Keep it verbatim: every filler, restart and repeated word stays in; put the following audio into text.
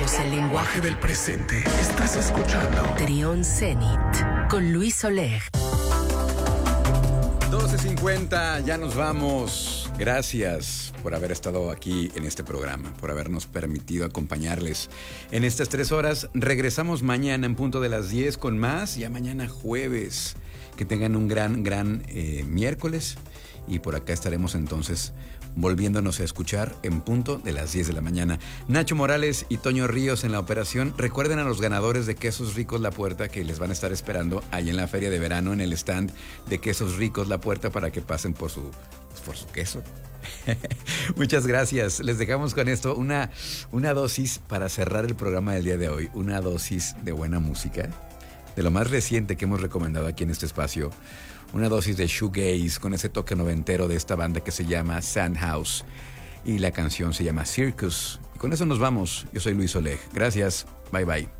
Hablemos el lenguaje del presente. Estás escuchando Trión Zenit con Luis Oleg. doce cincuenta, ya nos vamos. Gracias por haber estado aquí en este programa, por habernos permitido acompañarles en estas tres horas. Regresamos mañana en punto de las diez con más, ya mañana jueves. Que tengan un gran, gran eh, miércoles y por acá estaremos entonces volviéndonos a escuchar en punto de las diez de la mañana. Nacho Morales y Toño Ríos en la operación. Recuerden a los ganadores de Quesos Ricos La Puerta que les van a estar esperando ahí en la feria de verano en el stand de Quesos Ricos La Puerta para que pasen por su, por su queso. Muchas gracias. Les dejamos con esto una, una dosis para cerrar el programa del día de hoy. Una dosis de buena música, de lo más reciente que hemos recomendado aquí en este espacio. Una dosis de shoegaze con ese toque noventero de esta banda que se llama Sandhouse y la canción se llama Circus. Y con eso nos vamos. Yo soy Luis Oleg. Gracias. Bye bye.